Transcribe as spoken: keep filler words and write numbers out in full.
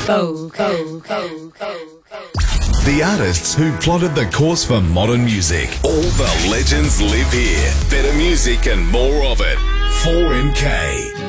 Go, go, go, go, go. The artists who plotted the course for modern music. All the legends live here. Better music and more of it. four M K.